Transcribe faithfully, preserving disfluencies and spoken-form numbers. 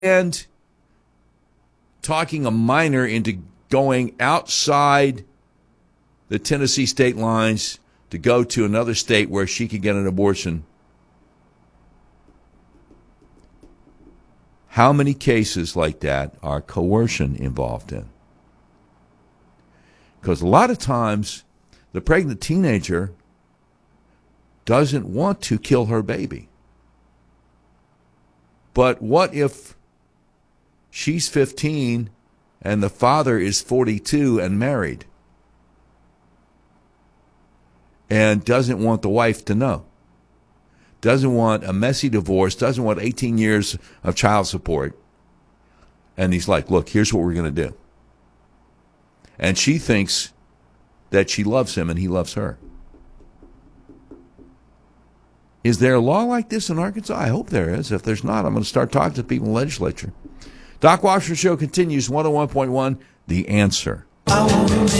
and talking a minor into going outside the Tennessee state lines to go to another state where she could get an abortion. How many cases like that are coercion involved in? Because a lot of times the pregnant teenager doesn't want to kill her baby. But what if she's fifteen and the father is forty-two and married and doesn't want the wife to know? Doesn't want a messy divorce, doesn't want eighteen years of child support. And he's like, look, here's what we're going to do. And she thinks that she loves him and he loves her. Is there a law like this in Arkansas? I hope there is. If there's not, I'm going to start talking to people in the legislature. Doc Washington Show continues, one oh one point one, The Answer.